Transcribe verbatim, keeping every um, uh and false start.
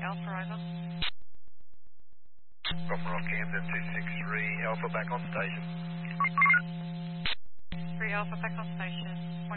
Alpha, over. Copper Rock Camden two six three Alpha back on station. three Alpha back on station.